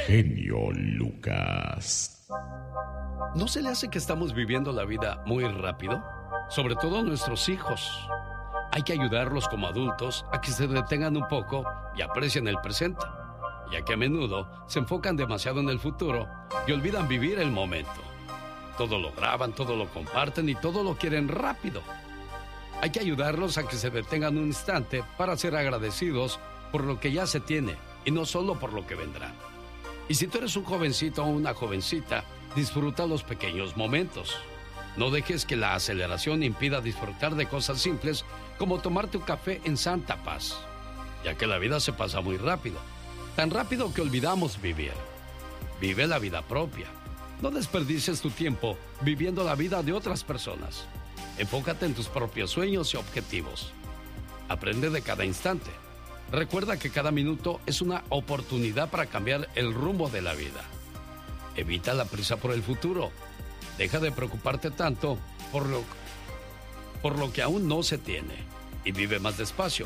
genio Lucas. ¿No se le hace que estamos viviendo la vida muy rápido? Sobre todo nuestros hijos. Hay que ayudarlos como adultos a que se detengan un poco y aprecien el presente, ya que a menudo se enfocan demasiado en el futuro y olvidan vivir el momento. Todo lo graban, todo lo comparten y todo lo quieren rápido. Hay que ayudarlos a que se detengan un instante para ser agradecidos por lo que ya se tiene y no solo por lo que vendrá. Y si tú eres un jovencito o una jovencita, disfruta los pequeños momentos. No dejes que la aceleración impida disfrutar de cosas simples como tomarte un café en santa paz, ya que la vida se pasa muy rápido, tan rápido que olvidamos vivir. Vive la vida propia. No desperdicies tu tiempo viviendo la vida de otras personas. Enfócate en tus propios sueños y objetivos. Aprende de cada instante. Recuerda que cada minuto es una oportunidad para cambiar el rumbo de la vida. Evita la prisa por el futuro. Deja de preocuparte tanto por lo que aún no se tiene y vive más despacio.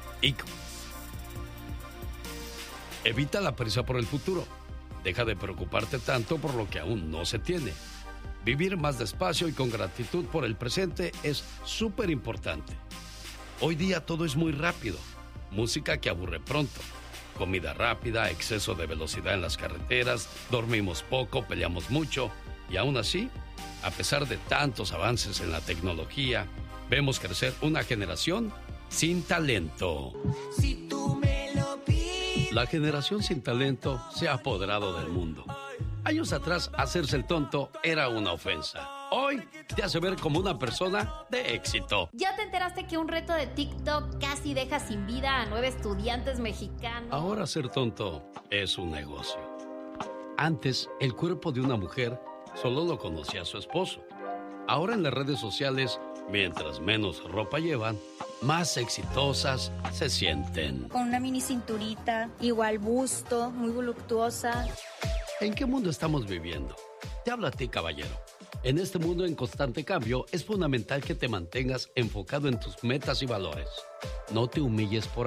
Evita la prisa por el futuro. Deja de preocuparte tanto por lo que aún no se tiene. Vivir más despacio y con gratitud por el presente es súper importante. Hoy día todo es muy rápido. Música que aburre pronto. Comida rápida, exceso de velocidad en las carreteras, dormimos poco, peleamos mucho. Y aún así, a pesar de tantos avances en la tecnología, vemos crecer una generación sin talento. Si tú me lo pides. La generación sin talento se ha apoderado del mundo. Años atrás, hacerse el tonto era una ofensa. Hoy te hace ver como una persona de éxito. ¿Ya te enteraste que un reto de TikTok casi deja sin vida a 9 estudiantes mexicanos? Ahora ser tonto es un negocio. Antes, el cuerpo de una mujer solo lo conocía su esposo. Ahora en las redes sociales, mientras menos ropa llevan, más exitosas se sienten. Con una mini cinturita, igual busto, muy voluptuosa. ¿En qué mundo estamos viviendo? Te habla a ti, caballero. En este mundo en constante cambio, es fundamental que te mantengas enfocado en tus metas y valores. No te humilles por